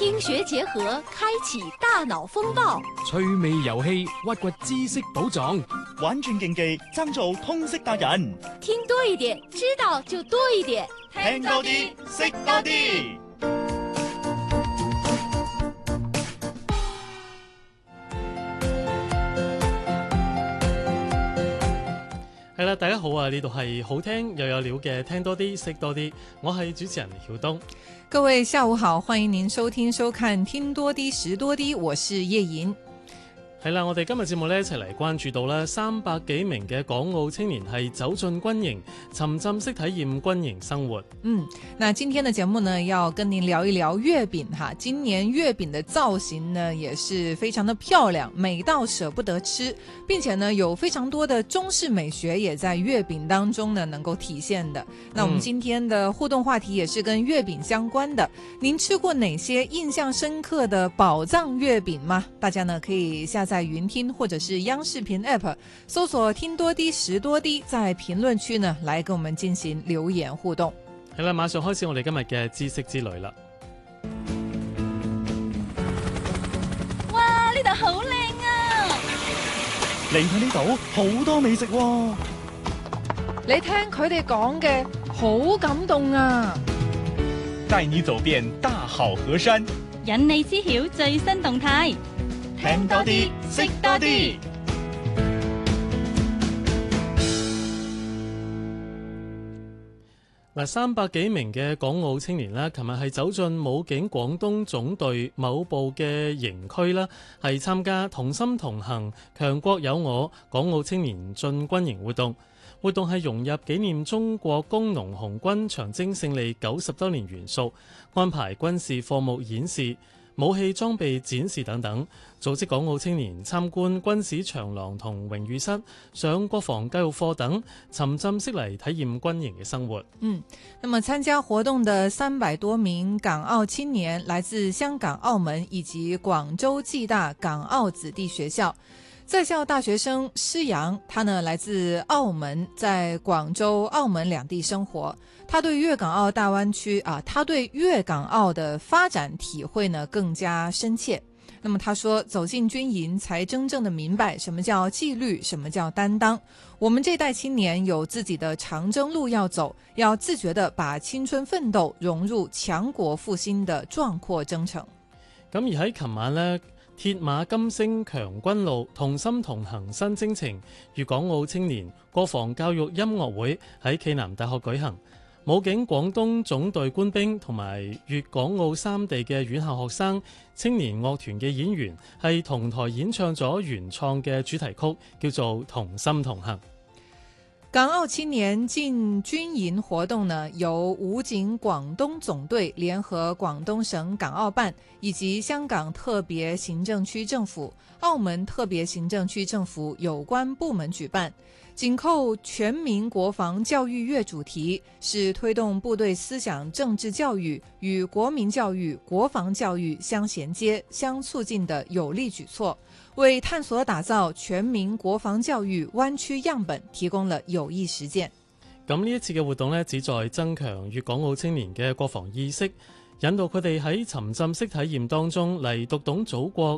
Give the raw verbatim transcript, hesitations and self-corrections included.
聽學結合，開啟大腦風暴， 趣味遊戲，挖掘知識寶藏， 玩轉競技，爭做通識達人。 聽多一點，知道就多一點， 聽多啲，識多啲。 係啦，大家好啊！呢度係好聽又有料嘅，聽多啲，識多啲。我係主持人曉東。 各位下午好，歡迎您收聽收看聽多啲識多啲，我是葉穎。 係啦，我哋今日節目呢，一齊嚟關注到啦，三百幾名嘅港澳青年係走進軍營，沉浸式體驗軍營生活。 嗯，那今天的節目呢，要跟您聊一聊月餅哈。今年月餅的造型呢，也是非常的漂亮，美到捨不得吃，並且呢，有非常多的中式美學也在月餅當中呢，能夠體現的。那我們今天的互動話題也是跟月餅相關的。嗯、您吃過哪些印象深刻的寶藏月餅嗎？大家呢，可以下載在雲聽或者是央視頻 App 搜索聽多啲識多啲，在評論區呢來跟我們進行留言互動。 係啦，馬上開始我哋今日嘅知識之旅啦！ 哇，呢度好靚啊！ 嚟睇呢度好多美食喎。 你聽佢哋講嘅好感動啊！ 帶你走遍大好河山， 引你知曉最新動態。 聽多啲，識多啲。 嗱，三百幾名嘅港澳青年啦，琴日係走進武警廣東總隊某部嘅營區啦，係參加同心同行、強國有我港澳青年進軍營活動。活動係融入紀念中國工農紅軍長征勝利九十週年元素，安排軍事課目演示、武器裝備展示等等，組織港澳青年參觀軍史長廊同榮譽室，上國防教育課等，沉浸式嚟體驗軍營嘅生活。 嗯，那麼參加活動的三百多名港澳青年來自香港、澳門以及廣州暨大港澳子弟學校。在校大學生施陽，他呢來自澳門，在廣州、澳門兩地生活。他對粵港澳大灣區啊，他對粵港澳的發展體會呢更加深切。那麼他說，走進軍營才真正的明白什麼叫紀律，什麼叫擔當。我們這代青年有自己的長征路要走，要自覺地把青春奮鬥融入強國復興的壯闊征程。 咁而喺琴晚呢，鐵馬金星強軍路同心同行新征程粵港澳青年國防教育音樂會喺暨南大學舉行，武警廣東總隊官兵同埋粵港澳三地嘅院校學生、青年樂團嘅演員係同台演唱咗原創嘅主題曲，叫做《同心同行》。 港澳青年進軍營活動呢，由武警廣東總隊聯合廣東省港澳辦以及香港特別行政區政府、澳門特別行政區政府有關部門舉辦。緊扣全民國防教育月主題，是推動部隊思想政治教育與國民教育、國防教育相銜接、相促進的有力舉措，為探索打造全民國防教育灣區樣本提供了有益實踐。 咁呢一次嘅活動呢，旨在增強粵港澳青年嘅國防意識，引導佢哋喺沉浸式體驗當中嚟讀懂祖國